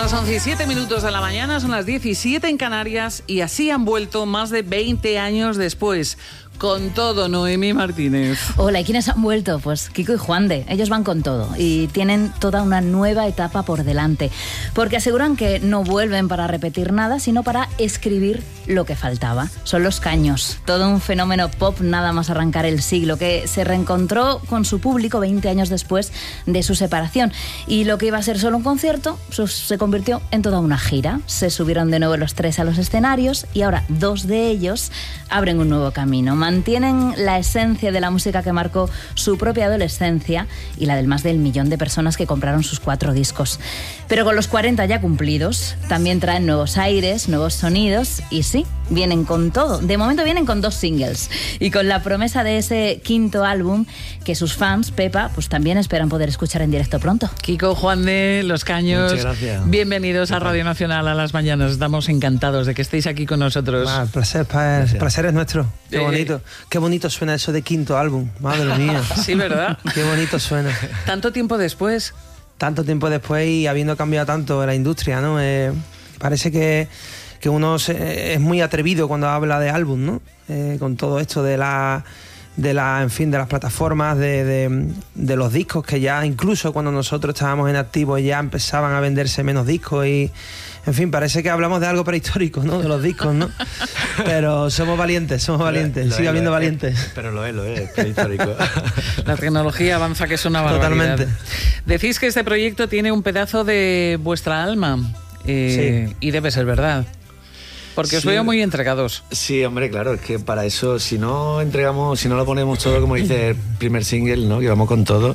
las 11:07 de la mañana, son las 17 en Canarias y así han vuelto más de 20 años después. Con todo, Noemí Martínez. Hola, ¿y quiénes han vuelto? Pues Kiko y Juande. Ellos van con todo y tienen toda una nueva etapa por delante. Porque aseguran que no vuelven para repetir nada, sino para escribir lo que faltaba. Son Los Caños, todo un fenómeno pop nada más arrancar el siglo, que se reencontró con su público 20 años después de su separación. Y lo que iba a ser solo un concierto se convirtió en toda una gira. Se subieron de nuevo los tres a los escenarios y ahora dos de ellos abren un nuevo camino. Mantienen la esencia de la música que marcó su propia adolescencia y la del más del millón de personas que compraron sus 4 discos. Pero con los 40 ya cumplidos, también traen nuevos aires, nuevos sonidos y sí, vienen con todo. De momento vienen con 2 singles y con la promesa de ese 5º álbum que sus fans, Pepa, pues también esperan poder escuchar en directo pronto. Kiko, Juande, Los Caños, muchas gracias. Bienvenidos a Radio Nacional a las mañanas. Estamos encantados de que estéis aquí con nosotros. El placer es nuestro. Qué bonito. Qué bonito suena eso de 5º álbum. Madre mía. Sí, ¿verdad? Qué bonito suena. Tanto tiempo después. Tanto tiempo después y habiendo cambiado tanto la industria, ¿no? Parece que uno es muy atrevido cuando habla de álbum, ¿no? Con todo esto de las plataformas, de los discos, que ya incluso cuando nosotros estábamos en activo ya empezaban a venderse menos discos y, en fin, parece que hablamos de algo prehistórico, ¿no? De los discos, ¿no? Pero somos valientes, sigue habiendo valientes. Pero lo es prehistórico. La tecnología avanza, que es una barbaridad. Totalmente. Decís que este proyecto tiene un pedazo de vuestra alma, sí. Y debe ser verdad. Porque os veo muy entregados. Sí, hombre, claro, es que para eso, si no lo ponemos todo, como dice el primer single, ¿no? Que vamos con todo,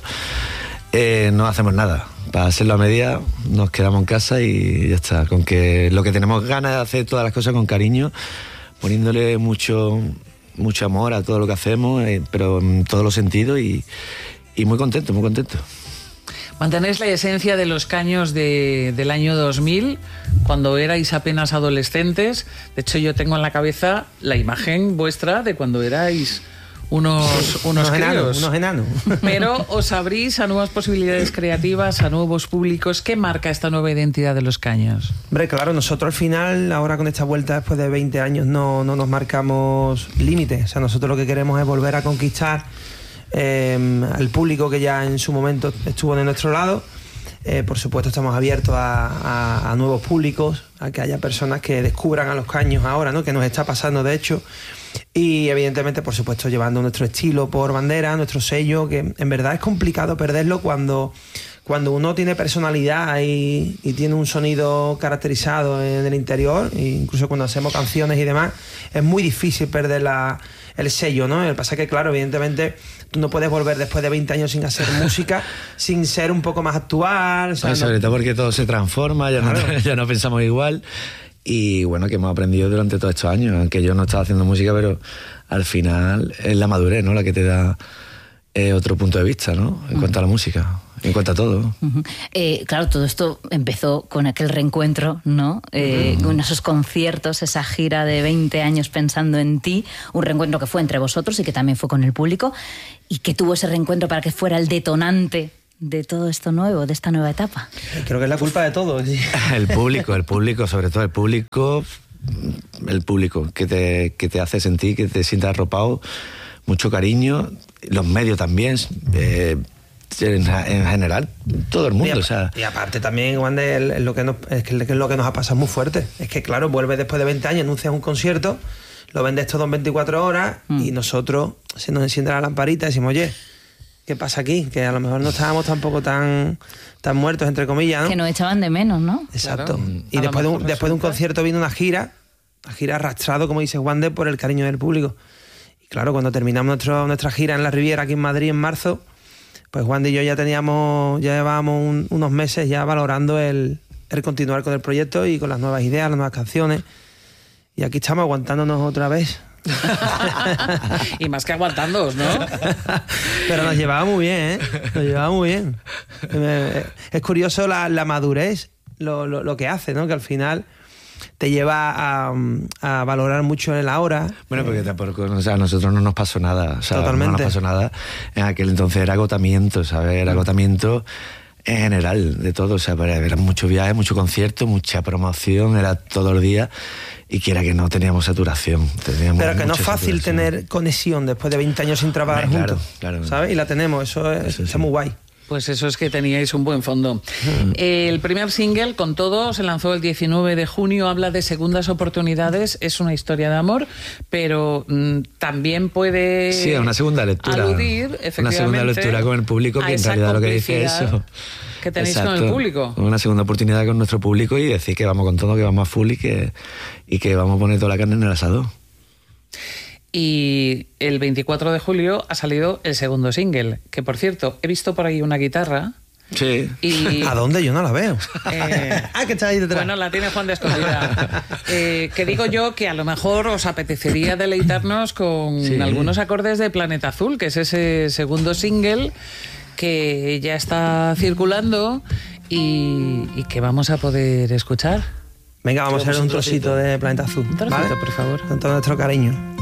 no hacemos nada. Para hacerlo a media, nos quedamos en casa y ya está. Con que lo que tenemos ganas de hacer todas las cosas con cariño, poniéndole mucho amor a todo lo que hacemos, pero en todos los sentidos y muy contento, muy contento. Mantenéis la esencia de Los Caños del año 2000, cuando erais apenas adolescentes. De hecho, yo tengo en la cabeza la imagen vuestra de cuando erais unos críos. Unos enanos. Pero os abrís a nuevas posibilidades creativas, a nuevos públicos. ¿Qué marca esta nueva identidad de Los Caños? Hombre, claro, nosotros al final, ahora con esta vuelta después de 20 años, no nos marcamos límites. O sea, nosotros lo que queremos es volver a conquistar al público que ya en su momento estuvo de nuestro lado. Por supuesto, estamos abiertos a nuevos públicos, a que haya personas que descubran a Los Caños ahora, ¿no? Que nos está pasando, de hecho. Y evidentemente, por supuesto, llevando nuestro estilo por bandera, nuestro sello, que en verdad es complicado perderlo cuando uno tiene personalidad y tiene un sonido caracterizado en el interior, e incluso cuando hacemos canciones y demás, es muy difícil perder el sello, ¿no? El pasa que, claro, evidentemente tú no puedes volver después de 20 años sin hacer música, sin ser un poco más actual. O sea, sobre todo porque todo se transforma, ya no pensamos igual. Y bueno, que hemos aprendido durante todos estos años, aunque yo no estaba haciendo música, pero al final es la madurez, ¿no? La que te da otro punto de vista, ¿no? En cuanto a la música, en cuanto a todo. Claro, todo esto empezó con aquel reencuentro, ¿no? Con esos conciertos, esa gira de 20 años pensando en ti, un reencuentro que fue entre vosotros y que también fue con el público, y que tuvo ese reencuentro para que fuera el detonante de todo esto nuevo, de esta nueva etapa. Creo que es la culpa de todo. ¿Sí? El público, sobre todo el público que te hace sentir, que te sientas arropado, mucho cariño, los medios también, en general, todo el mundo. Y aparte también, Juan, es lo que nos ha pasado muy fuerte. Es que, claro, vuelves después de 20 años, anuncias un concierto, lo vendes todo en 24 horas y nosotros se nos enciende la lamparita y decimos, oye, ¿qué pasa aquí? Que a lo mejor no estábamos tampoco tan muertos, entre comillas, ¿no? Que nos echaban de menos, ¿no? Exacto. Claro. Y después de un concierto vino una gira arrastrado, como dice Juan, por el cariño del público. Y claro, cuando terminamos nuestra gira en la Riviera, aquí en Madrid, en marzo, pues Juan y yo ya llevábamos unos meses ya valorando el continuar con el proyecto y con las nuevas ideas, las nuevas canciones. Y aquí estamos aguantándonos otra vez. Y más que aguantándoos, ¿no? Pero nos llevaba muy bien, ¿eh? Nos llevaba muy bien. Es curioso la madurez, lo que hace, ¿no? Que al final te lleva a valorar mucho el ahora. Bueno, porque tampoco, o sea, a nosotros no nos pasó nada. O sea, totalmente. No nos pasó nada. En aquel entonces era agotamiento, ¿sabes? Era agotamiento en general, de todo. O sea, eran muchos viajes, mucho concierto, mucha promoción, era todos los días. Y quiera que no, teníamos saturación. Pero que no es fácil tener conexión después de 20 años sin trabajar juntos. Claro. ¿Sabes? Y la tenemos, eso está muy guay. Pues eso es que teníais un buen fondo. El primer single, Con Todo, se lanzó el 19 de junio, habla de segundas oportunidades, es una historia de amor, pero también puede sí, una segunda lectura, aludir, efectivamente, una segunda lectura con el público, que en realidad lo que dice eso. Que tenéis con el público. Una segunda oportunidad con nuestro público y decir que vamos con todo, que vamos a full y que vamos a poner toda la carne en el asado. Y el 24 de julio ha salido el segundo single, que por cierto, he visto por ahí una guitarra. Sí. Y, ¿a dónde? Yo no la veo. Que está ahí detrás. Bueno, la tiene Juan de escondida. Que digo yo que a lo mejor os apetecería deleitarnos con algunos acordes de Planeta Azul, que es ese segundo single que ya está circulando y que vamos a poder escuchar. Venga, vamos a hacer un trocito de Planeta Azul. Un trocito, ¿vale? Por favor. Con todo nuestro cariño.